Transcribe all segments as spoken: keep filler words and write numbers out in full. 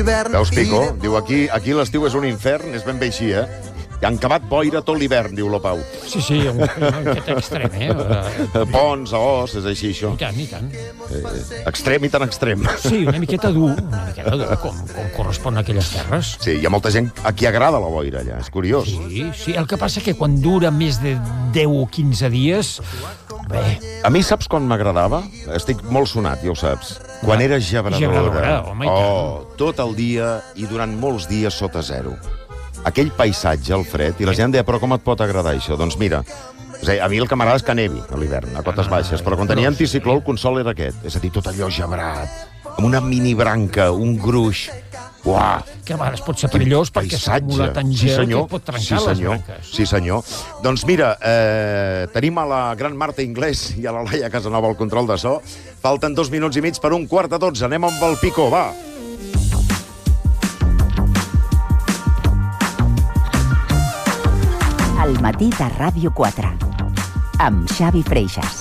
l'hivern... Veus, Pico? Diu, aquí, aquí l'estiu és un infern, és ben bé així, eh? I han acabat boira tot l'hivern, diu la Pau. Sí, sí, un, aquest extrem, eh? Ponts, a os, és així, això. I tant, i tant. Eh, extrem i tan extrem. Sí, una miqueta dur, una miqueta dur, com, com correspon a aquelles terres. Sí, hi ha molta gent a qui agrada la boira, allà, és curiós. Sí, sí, el que passa que quan dura més de deu o quinze dies... Bé... A mi saps quan m'agradava? Estic molt sonat, ja ho saps. Quan era gebradora. Gebradora, home, i tant. Oh, tot el dia i durant molts dies sota zero. Aquell paisatge, el fred, i la gent deia, però com et pot agradar això? Doncs mira, a mi el que m'agrada és que nevi a l'hivern, a cotes baixes, però quan tenia anticicló el consol era aquest, és a dir, tot allò gebrat, amb una mini branca, un gruix... Uah! Que a vegades pot ser perillós perquè s'acumula tant gel que pot trencar les branques. Sí, senyor. Doncs mira, eh, tenim a la gran Marta Inglés i a la Laia Casanova al control de so. Falten dos minuts i mig per un quart de dotze. Anem amb el Pico, va! Al matí de Ràdio quatre, amb Xavi Freixas.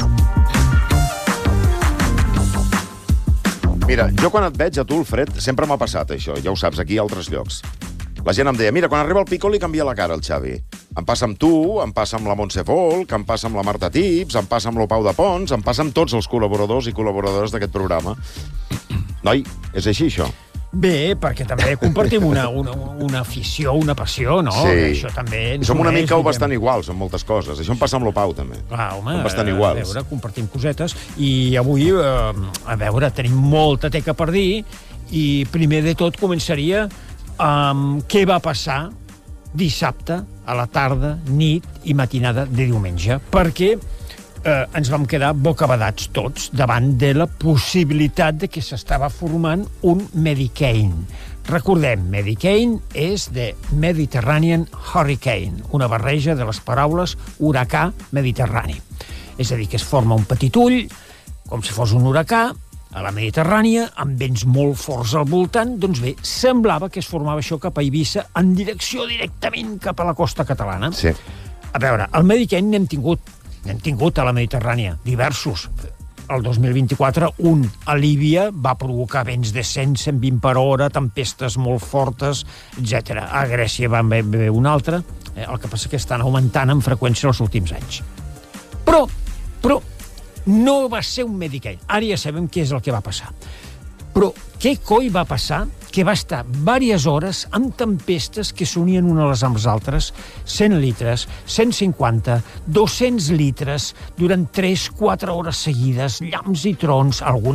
Mira, jo quan et veig a tu, Alfred, sempre m'ha passat això, ja ho saps, aquí i altres llocs. La gent em deia, mira, quan arriba el Pico li canvia la cara al Xavi. Em passa amb tu, em passa amb la Montse Folk, em passa amb la Marta Tips, em passa amb l'Opau de Pons, em passa amb tots els col·laboradors i col·laboradores d'aquest programa. Noi, és així, això? Bé, perquè també compartim una, una, una afició, una passió, no? Sí. Això també ens som una uneix, mica o diguem. bastant iguals en moltes coses. Això em passa amb l'Opau, també. Ah, home, som bastant iguals. A veure, compartim cosetes. I avui, eh, a veure, tenim molta teca per dir i primer de tot començaria amb què va passar dissabte a la tarda, nit i matinada de diumenge. Perquè eh, ens vam quedar bocabadats tots davant de la possibilitat de que s'estava formant un Medicane. Recordem, Medicane és de Mediterranean Hurricane, una barreja de les paraules huracà mediterrani. És a dir, que es forma un petit ull, com si fos un huracà, a la Mediterrània, amb vents molt forts al voltant, doncs bé, semblava que es formava això cap a Eivissa en direcció directament cap a la costa catalana. Sí. A veure, el Medicane n'hem tingut N'hem tingut a la Mediterrània, diversos. El dos mil vint-i-quatre, un a Líbia va provocar vents de cent a cent vint per hora, tempestes molt fortes, etcètera. A Grècia va haver un altre, eh, el que passa que estan augmentant en freqüència els últims anys. Però, però, no va ser un Medicane. Ara ja sabem què és el que va passar. Però què coi va passar? Que va estar diverses hores amb tempestes que s'unien unes amb les altres, cent litres, cent cinquanta, dos-cents litres, durant tres quatre hores seguides, llamps i trons, algunes